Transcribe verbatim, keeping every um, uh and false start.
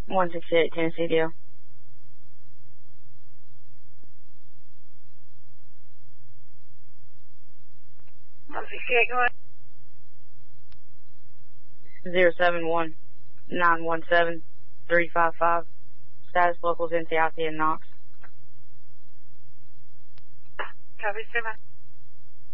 one sixty-eight Tennessee Deal. one sixty-eight, go ahead. zero seven one nine one seven three five five. Status locals N C I P and Knox. Copy, stand by.